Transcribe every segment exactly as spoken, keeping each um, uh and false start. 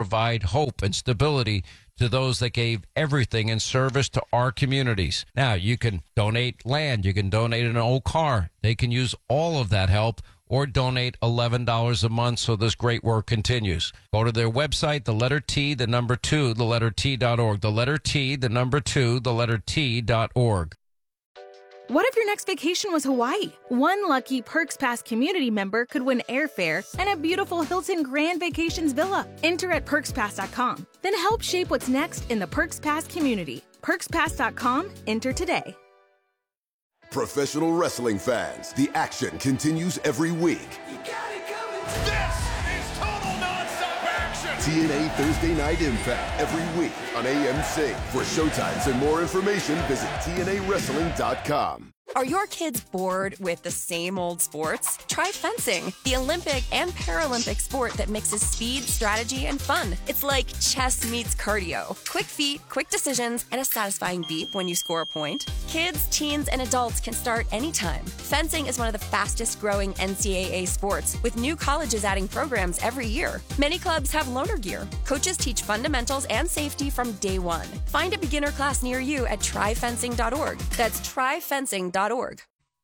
provide hope and stability to those that gave everything in service to our communities. Now, you can donate land. You can donate an old car. They can use all of that help or donate eleven dollars a month so this great work continues. Go to their website, the letter T, the number two, the letter T dot org. The letter T, the number two, the letter T dot org. What if your next vacation was Hawaii? One lucky Perks Pass community member could win airfare and a beautiful Hilton Grand Vacations villa. Enter at perks pass dot com. Then help shape what's next in the Perks Pass community. perks pass dot com. Enter today. Professional wrestling fans, the action continues every week. You got it coming. This is total nonstop action. T N A Thursday Night Impact every week on A M C. For showtimes and more information, visit T N A wrestling dot com. Are your kids bored with the same old sports? Try fencing, the Olympic and Paralympic sport that mixes speed, strategy, and fun. It's like chess meets cardio. Quick feet, quick decisions, and a satisfying beep when you score a point. Kids, teens, and adults can start anytime. Fencing is one of the fastest growing N C double A sports, with new colleges adding programs every year. Many clubs have loaner gear. Coaches teach fundamentals and safety from day one. Find a beginner class near you at try fencing dot org. That's try fencing dot org.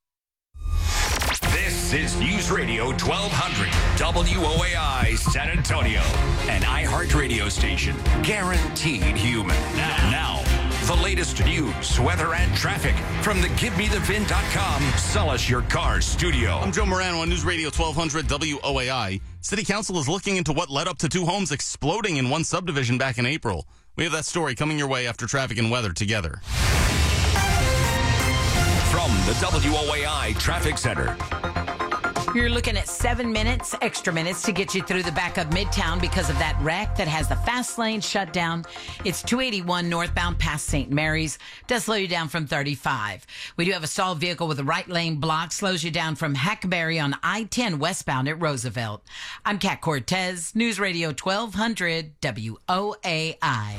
This is News Radio twelve hundred W O A I San Antonio, an iHeartRadio station guaranteed human. Now, the latest news, weather, and traffic from the Give Me The Vin dot com Sell Us Your Car studio. I'm Joe Morano on News Radio twelve hundred W O A I. City Council is looking into what led up to two homes exploding in one subdivision back in April. We have that story coming your way after traffic and weather together. From the W O A I Traffic Center. You're looking at seven minutes, extra minutes to get you through the back of Midtown because of that wreck that has the fast lane shut down. It's two eighty-one northbound past Saint Mary's. Does slow you down from thirty-five. We do have a stalled vehicle with a right lane block. Slows you down from Hackberry on I ten westbound at Roosevelt. I'm Kat Cortez, News Radio twelve hundred W O A I.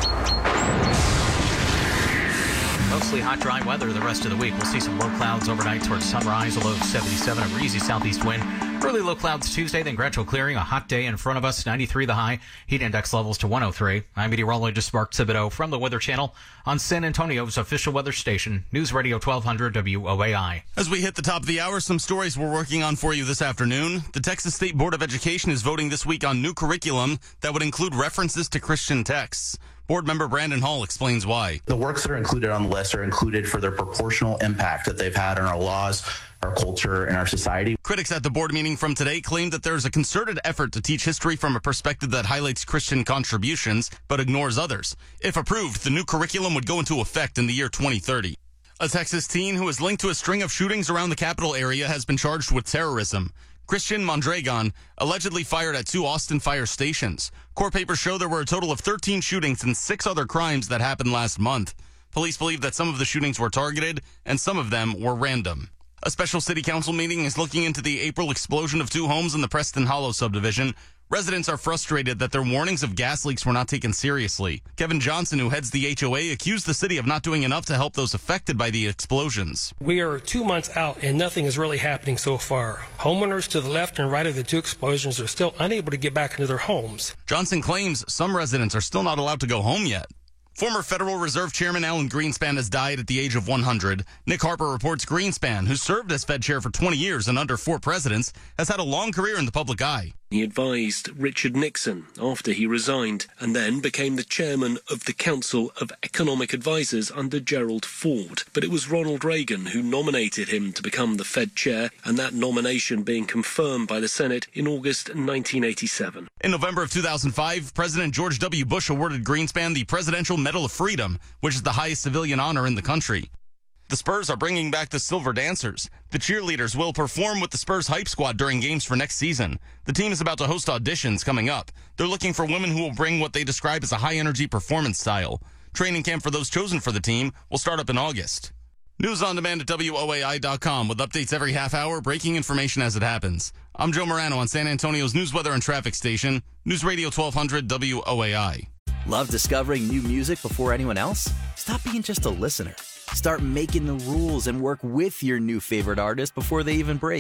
Mostly hot, dry weather the rest of the week. We'll see some low clouds overnight towards sunrise, a low of seventy-seven, a breezy southeast wind. Early low clouds Tuesday, then gradual clearing. A hot day in front of us, ninety-three the high. Heat index levels to one oh three. I'm meteorologist Mark Thibodeau from the Weather Channel on San Antonio's official weather station, News Radio twelve hundred W O A I. As we hit the top of the hour, some stories we're working on for you this afternoon. The Texas State Board of Education is voting this week on new curriculum that would include references to Christian texts. Board member Brandon Hall explains why. The works that are included on the list are included for their proportional impact that they've had on our laws, our culture, and our society. Critics at the board meeting from today claim that there's a concerted effort to teach history from a perspective that highlights Christian contributions but ignores others. If approved, the new curriculum would go into effect in the year twenty thirty. A Texas teen who is linked to a string of shootings around the capital area has been charged with terrorism. Christian Mondragon allegedly fired at two Austin fire stations. Court papers show there were a total of thirteen shootings and six other crimes that happened last month. Police believe that some of the shootings were targeted and some of them were random. A special city council meeting is looking into the April explosion of two homes in the Preston Hollow subdivision. Residents are frustrated that their warnings of gas leaks were not taken seriously. Kevin Johnson, who heads the H O A, accused the city of not doing enough to help those affected by the explosions. We are two months out and nothing is really happening so far. Homeowners to the left and right of the two explosions are still unable to get back into their homes. Johnson claims some residents are still not allowed to go home yet. Former Federal Reserve Chairman Alan Greenspan has died at the age of one hundred. Nick Harper reports Greenspan, who served as Fed chair for twenty years and under four presidents, has had a long career in the public eye. He advised Richard Nixon after he resigned and then became the chairman of the Council of Economic Advisers under Gerald Ford. But it was Ronald Reagan who nominated him to become the Fed chair, and that nomination being confirmed by the Senate in August nineteen eighty-seven. In November of two thousand five, President George W. Bush awarded Greenspan the Presidential Medal of Freedom, which is the highest civilian honor in the country. The Spurs are bringing back the Silver Dancers. The cheerleaders will perform with the Spurs Hype Squad during games for next season. The team is about to host auditions coming up. They're looking for women who will bring what they describe as a high-energy performance style. Training camp for those chosen for the team will start up in August. News on demand at W O A I dot com with updates every half hour, breaking information as it happens. I'm Joe Morano on San Antonio's news, weather, and traffic station, News Radio twelve hundred W O A I. Love discovering new music before anyone else? Stop being just a listener. Start making the rules and work with your new favorite artist before they even break.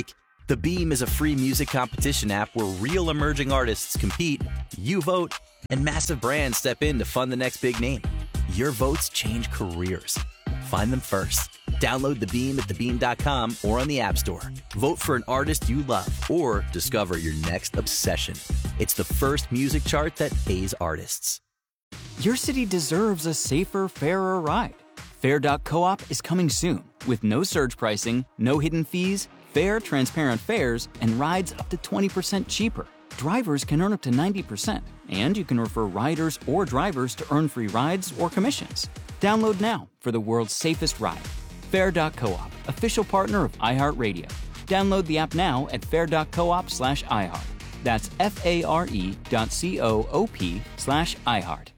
The Beam is a free music competition app where real emerging artists compete, you vote, and massive brands step in to fund the next big name. Your votes change careers. Find them first. Download The Beam at the beam dot com or on the App Store. Vote for an artist you love or discover your next obsession. It's the first music chart that pays artists. Your city deserves a safer, fairer ride. Fair dot coop is coming soon with no surge pricing, no hidden fees, fair, transparent fares, and rides up to twenty percent cheaper. Drivers can earn up to ninety percent, and you can refer riders or drivers to earn free rides or commissions. Download now for the world's safest ride. Fair dot coop, official partner of iHeartRadio. Download the app now at fair dot coop slash iHeart. That's F-A-R-E dot C-O-O-P slash iHeart.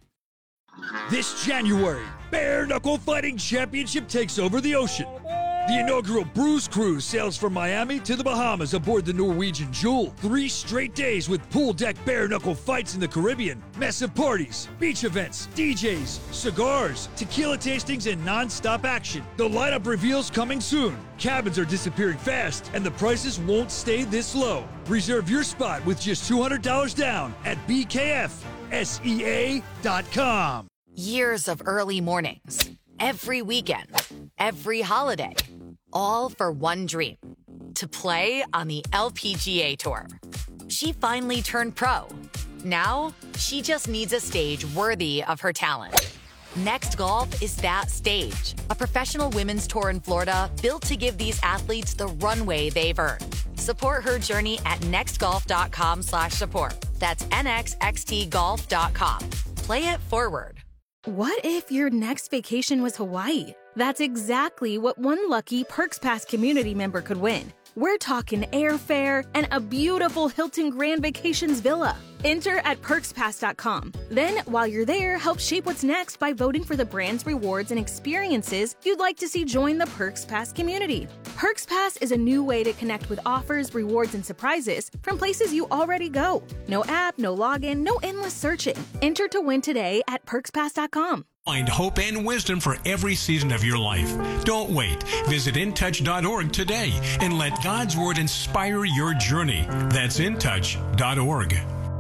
This January, Bare Knuckle Fighting Championship takes over the ocean. The inaugural Bruise Cruise sails from Miami to the Bahamas aboard the Norwegian Jewel. Three straight days with pool deck bare knuckle fights in the Caribbean, massive parties, beach events, D Js, cigars, tequila tastings, and non-stop action. The lineup reveals coming soon. Cabins are disappearing fast, and the prices won't stay this low. Reserve your spot with just two hundred dollars down at B K F S E A dot com. Years of early mornings, every weekend, every holiday, all for one dream, to play on the L P G A Tour. She finally turned pro. Now, she just needs a stage worthy of her talent. Next Golf is that stage, a professional women's tour in Florida built to give these athletes the runway they've earned. Support her journey at nextgolf.com slash support. That's N X X T golf dot com. Play it forward. What if your next vacation was Hawaii? That's exactly what one lucky Perks Pass community member could win. We're talking airfare and a beautiful Hilton Grand Vacations villa. Enter at perks pass dot com. Then, while you're there, help shape what's next by voting for the brands, rewards, and experiences you'd like to see join the Perks Pass community. Perks Pass is a new way to connect with offers, rewards, and surprises from places you already go. No app, no login, no endless searching. Enter to win today at perks pass dot com. Find hope and wisdom for every season of your life. Don't wait. Visit in touch dot org today and let God's Word inspire your journey. That's in touch dot org.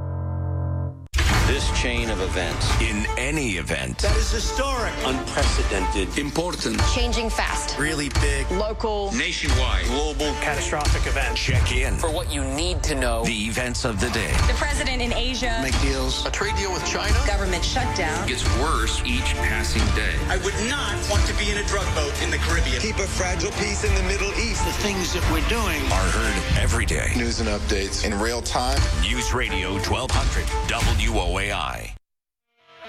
This chain of events, in any event, that is historic, unprecedented, important, changing fast, really big, local, nationwide, global, catastrophic event. Check in for what you need to know. The events of the day. The president in Asia. Make deals. A trade deal with China. Government shutdown. Gets worse each passing day. I would not want to be in a drug boat in the Caribbean. Keep a fragile peace in the Middle East. The things that we're doing are heard every day. News and updates in real time. News Radio twelve hundred W O A I.